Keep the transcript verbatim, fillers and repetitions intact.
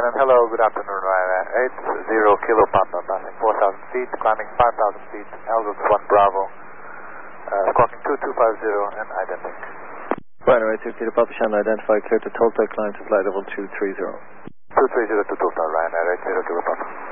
And hello, good afternoon, Ryanair. eight zero Kilo Papa, passing four thousand feet, climbing five thousand feet, Algox one Bravo, uh, squawking two two five zero and identic. Ryanair eight zero Kilo Papa, Shannon, identify, clear to Toltec, climb to flight level two three zero. two three zero to Toltec, Ryanair eight zero Kilo Papa.